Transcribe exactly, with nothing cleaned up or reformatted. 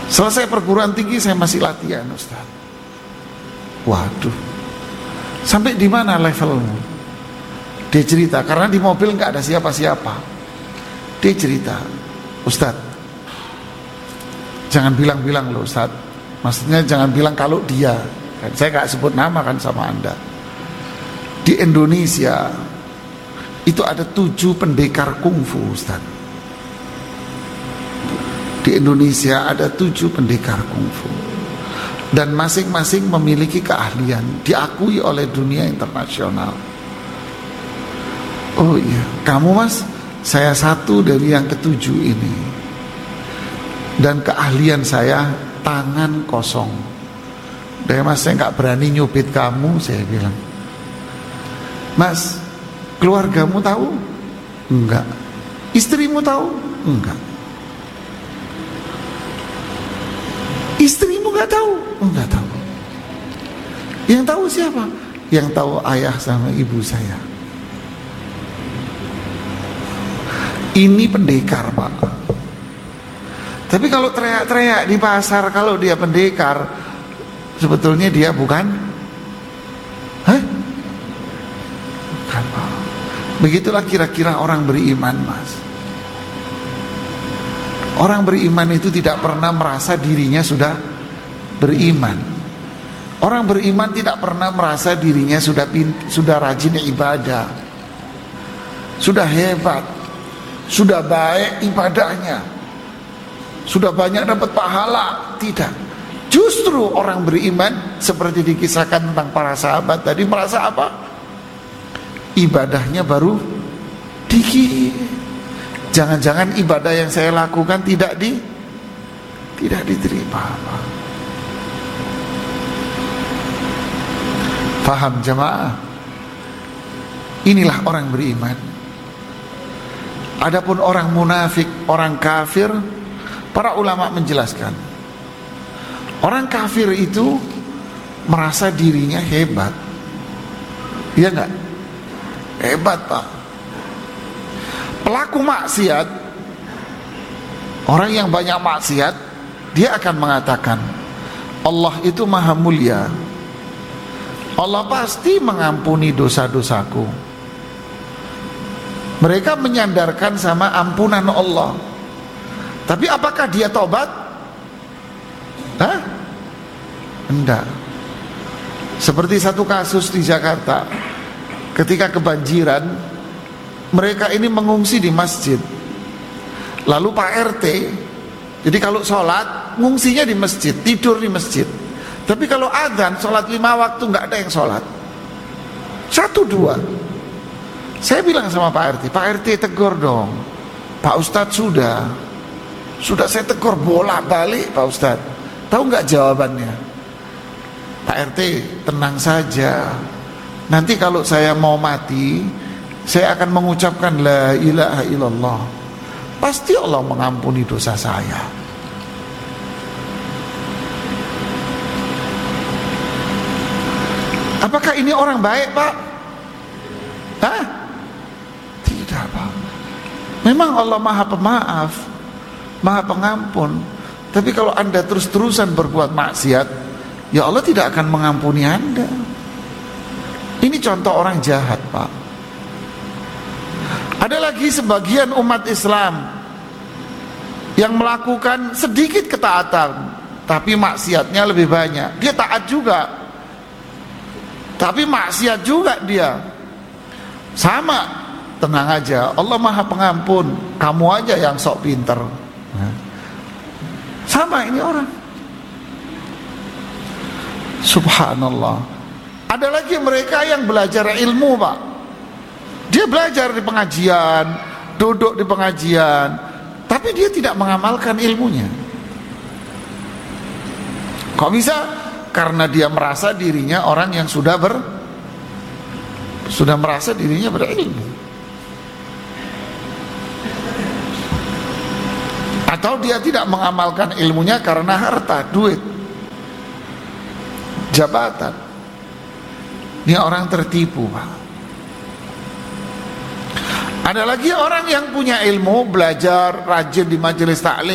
Selesai perguruan tinggi saya masih latihan, Ustaz. Waduh, sampai di mana levelmu? Dia cerita, karena di mobil nggak ada siapa-siapa. Dia cerita, Ustaz, jangan bilang-bilang loh Ustaz. Maksudnya jangan bilang kalau dia, saya nggak sebut nama kan sama Anda. Di Indonesia itu ada tujuh pendekar kungfu, Ustaz. Di Indonesia ada tujuh pendekar kungfu, dan masing-masing memiliki keahlian, diakui oleh dunia internasional. Oh iya, kamu Mas, saya satu dari yang ketujuh ini, dan keahlian saya tangan kosong. Dan Mas, saya nggak berani nyubit kamu, saya bilang. Mas, keluargamu tahu? Enggak. Istrimu tahu? Enggak. Istrimu nggak tahu? Enggak tahu. Yang tahu siapa? Yang tahu ayah sama ibu saya. Ini pendekar, Pak. Tapi kalau teriak-teriak di pasar, kalau dia pendekar, sebetulnya dia bukan? Hah? Bukan, Pak. Begitulah kira-kira orang beriman, Mas. Orang beriman itu tidak pernah merasa dirinya sudah beriman. Orang beriman tidak pernah merasa dirinya sudah sudah rajin ibadah, sudah hebat, sudah baik ibadahnya, sudah banyak dapat pahala. Tidak. Justru orang beriman seperti dikisahkan tentang para sahabat tadi, merasa apa? Ibadahnya baru dikit. Jangan-jangan ibadah yang saya lakukan tidak di tidak diterima. Paham jamaah? Inilah orang beriman. Adapun orang munafik, orang kafir, para ulama menjelaskan, orang kafir itu merasa dirinya hebat. Iya enggak? Hebat, Pak. Pelaku maksiat, orang yang banyak maksiat, dia akan mengatakan, Allah itu maha mulia, Allah pasti mengampuni dosa-dosaku. Mereka menyandarkan sama ampunan Allah. Tapi apakah dia tobat? Hah? Enggak. Seperti satu kasus di Jakarta, ketika kebanjiran, mereka ini mengungsi di masjid. Lalu Pak R T, jadi kalau sholat ngungsinya di masjid, tidur di masjid. Tapi kalau adzan, sholat lima waktu nggak ada yang sholat. Satu dua. Saya bilang sama Pak R T, Pak R T tegur dong. Pak Ustadz sudah, sudah saya tegur bolak balik Pak Ustadz. Tahu nggak jawabannya? Pak R T tenang saja. Nanti kalau saya mau mati, saya akan mengucapkan la ilaha illallah. Pasti Allah mengampuni dosa saya. Apakah ini orang baik, Pak? Hah? Tidak, Pak. Memang Allah maha pemaaf, maha pengampun. Tapi kalau Anda terus-terusan berbuat maksiat, ya Allah tidak akan mengampuni Anda. Ini contoh orang jahat, Pak. Ada lagi sebagian umat Islam yang melakukan sedikit ketaatan, tapi maksiatnya lebih banyak. Dia taat juga, tapi maksiat juga dia. Sama, tenang aja, Allah maha pengampun, kamu aja yang sok pinter. Sama ini orang. Subhanallah. Ada lagi mereka yang belajar ilmu, Pak. Dia belajar di pengajian, duduk di pengajian, tapi dia tidak mengamalkan ilmunya. Kok bisa? Karena dia merasa dirinya orang yang sudah ber sudah merasa dirinya berilmu. Atau dia tidak mengamalkan ilmunya karena harta, duit, jabatan. Dia orang tertipu, Pak. Ada lagi orang yang punya ilmu, belajar, rajin di majelis taklim,